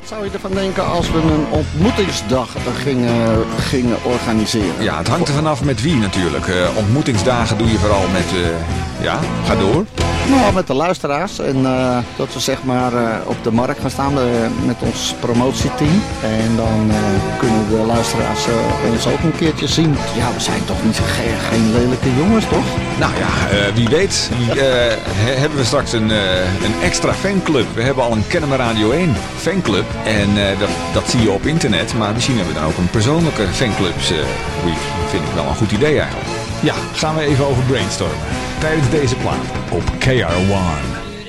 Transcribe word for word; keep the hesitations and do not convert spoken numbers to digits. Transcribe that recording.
Wat zou je ervan denken als we een ontmoetingsdag gingen, gingen organiseren? Ja, het hangt er vanaf met wie natuurlijk. Uh, ontmoetingsdagen doe je vooral met... Uh, ja, ga door. Nou, met de luisteraars. En uh, dat we zeg maar uh, op de markt gaan staan uh, met ons promotieteam. En dan uh, kunnen de luisteraars uh, ons ook een keertje zien. Ja, we zijn toch niet geen, geen lelijke jongens, toch? Nou ja, uh, wie weet. Wie, uh, he, hebben we straks een, uh, een extra fanclub. We hebben al een Kennemer Radio één fanclub. En uh, dat, dat zie je op internet. Maar misschien hebben we dan ook een persoonlijke fanclub. Uh, vind ik wel een goed idee eigenlijk. Ja, gaan we even over brainstormen. Tijdens deze plaat op K R one.